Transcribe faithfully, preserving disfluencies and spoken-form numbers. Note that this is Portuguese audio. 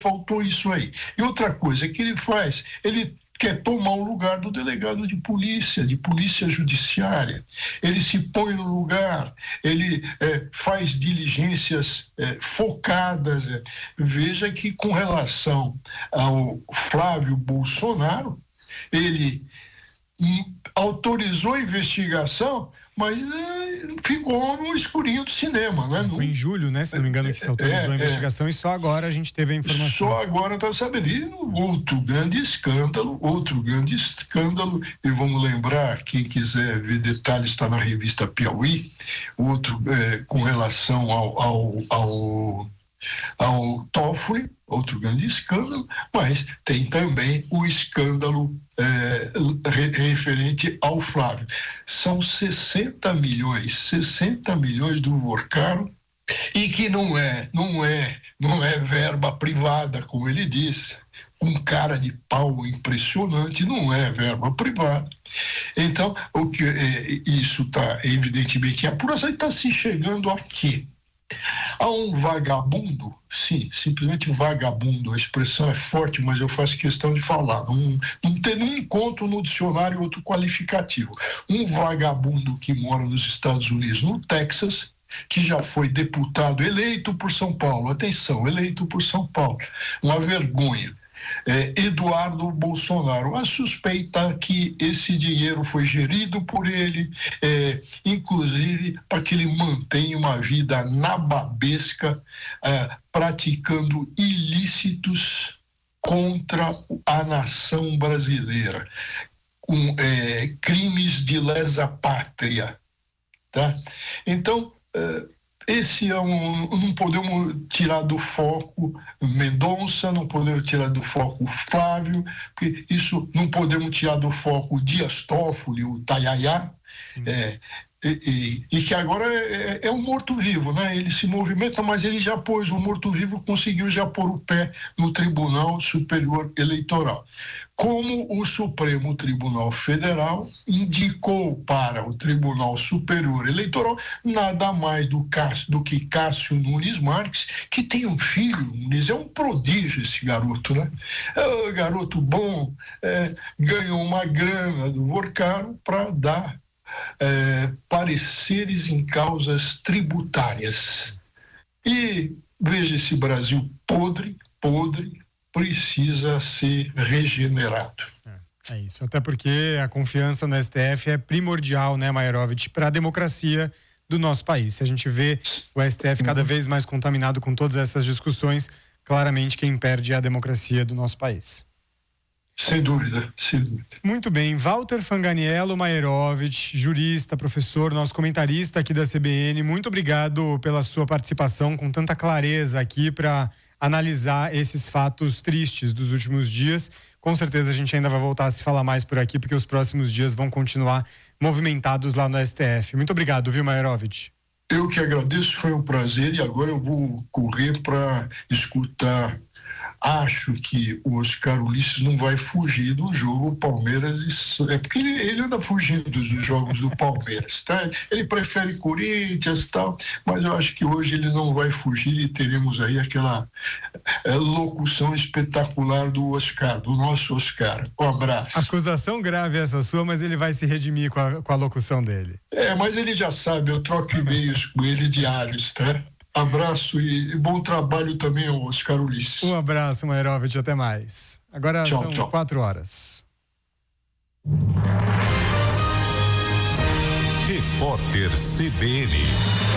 faltou isso aí. E outra coisa que ele faz, ele quer tomar o lugar do delegado de polícia, de polícia judiciária. Ele se põe no lugar, ele é, faz diligências é, focadas. É. Veja que, com relação ao Flávio Bolsonaro, ele hum, autorizou a investigação, mas é, ficou no escurinho do cinema, né? Foi em julho, né? Se não me engano, que se autorizou é, a investigação, é, e só agora a gente teve a informação. Só agora está sabendo. E outro grande escândalo, outro grande escândalo, e vamos lembrar, quem quiser ver detalhes, está na revista Piauí, outro é, com relação ao, ao, ao, ao Toffoli, outro grande escândalo, mas tem também o escândalo é, referente ao Flávio. São sessenta milhões, sessenta milhões do Vorcaro, e que não é, não é, não é verba privada, como ele disse, com cara de pau impressionante, não é verba privada. Então, o que é, isso está evidentemente, a apuração está se chegando aqui. Há um vagabundo, sim, simplesmente vagabundo, a expressão é forte, mas eu faço questão de falar, não, não tem nenhum encontro no dicionário outro qualificativo. Um vagabundo que mora nos Estados Unidos, no Texas, que já foi deputado eleito por São Paulo, atenção, eleito por São Paulo, uma vergonha. É, Eduardo Bolsonaro, a suspeita que esse dinheiro foi gerido por ele, é, inclusive para que ele mantenha uma vida nababesca, é, praticando ilícitos contra a nação brasileira, com é, crimes de lesa pátria, tá? Então, é, esse é um, não podemos tirar do foco Mendonça, não podemos tirar do foco Flávio, porque isso não podemos tirar do foco Dias Toffoli, o Tayayá, é, e, e, e que agora é, é um morto-vivo, né? Ele se movimenta, mas ele já pôs, o morto-vivo conseguiu já pôr o pé no Tribunal Superior Eleitoral. Como o Supremo Tribunal Federal indicou para o Tribunal Superior Eleitoral nada mais do, Cássio, do que Cássio Nunes Marques, que tem um filho, Nunes, é um prodígio esse garoto, né? É um garoto bom, é, ganhou uma grana do Vorcaro para dar É, pareceres em causas tributárias. E veja, esse Brasil podre, podre, precisa ser regenerado. É, é isso, até porque a confiança no S T F é primordial, né, Maierovitch, para a democracia do nosso país. Se a gente vê o S T F cada vez mais contaminado com todas essas discussões, claramente quem perde é a democracia do nosso país. Sem dúvida, sem dúvida. Muito bem, Walter Fanganiello Maierovitch, jurista, professor, nosso comentarista aqui da C B N, muito obrigado pela sua participação com tanta clareza aqui para analisar esses fatos tristes dos últimos dias. Com certeza a gente ainda vai voltar a se falar mais por aqui, porque os próximos dias vão continuar movimentados lá no S T F. Muito obrigado, viu, Maierovitch? Eu que agradeço, foi um prazer, e agora eu vou correr para escutar. Acho que o Oscar Ulisses não vai fugir do jogo Palmeiras e... É porque ele, ele anda fugindo dos jogos do Palmeiras, tá? Ele prefere Corinthians e tal, mas eu acho que hoje ele não vai fugir e teremos aí aquela é, locução espetacular do Oscar, do nosso Oscar. Um abraço. Acusação grave essa sua, mas ele vai se redimir com a, com a locução dele. É, mas ele já sabe, eu troco e-mails com ele diários, tá? Abraço e, e bom trabalho também ao Oscar Ulisses. Um abraço, Maierovitch, até mais. Agora tchau, são tchau. quatro horas. Repórter C B N.